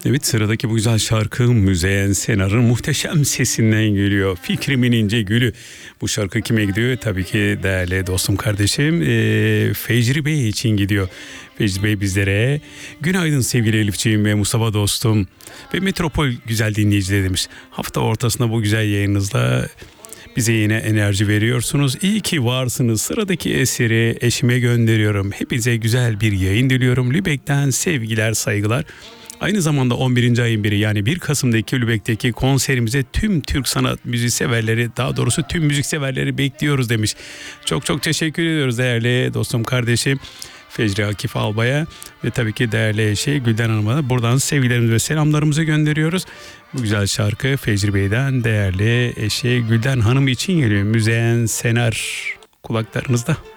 Evet, sıradaki bu güzel şarkı Müzeyyen Senar'ın muhteşem sesinden geliyor. Fikrimin ince gülü. Bu şarkı kime gidiyor? Tabii ki değerli dostum kardeşim Fecri Bey için gidiyor. Fecri Bey bizlere günaydın sevgili Elifciğim ve Mustafa dostum ve Metropol güzel dinleyicileri demiş. Hafta ortasında bu güzel yayınınızla bize yine enerji veriyorsunuz. İyi ki varsınız. Sıradaki eseri eşime gönderiyorum. Hepinize güzel bir yayın diliyorum. Lübeck'ten sevgiler, saygılar. Aynı zamanda 11. ayın biri yani 1 Kasım'daki Lübeck'teki konserimize tüm Türk sanat müziği severleri, daha doğrusu tüm müzik severleri bekliyoruz demiş. Çok çok teşekkür ediyoruz değerli dostum kardeşim Fecri Akif Albay'a ve tabii ki değerli eşi Gülden Hanım'a da buradan sevgilerimizi ve selamlarımızı gönderiyoruz. Bu güzel şarkı Fecri Bey'den değerli eşi Gülden Hanım için geliyor. Müzeyyen Senar kulaklarınızda.